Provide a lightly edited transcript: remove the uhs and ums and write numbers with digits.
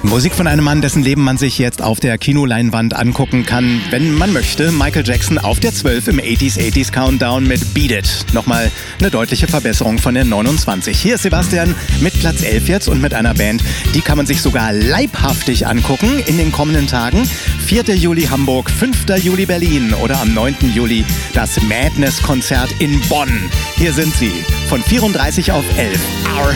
Musik von einem Mann, dessen Leben man sich jetzt auf der Kinoleinwand angucken kann, wenn man möchte. Michael Jackson auf der 12 im 80s Countdown mit Beat It. Nochmal eine deutliche Verbesserung von der 29. Hier ist Sebastian mit Platz 11 jetzt und mit einer Band, die kann man sich sogar leibhaftig angucken in den kommenden Tagen. 4. Juli Hamburg, 5. Juli Berlin oder am 9. Juli das Madness-Konzert in Bonn. Hier sind sie von 34 auf 11. Our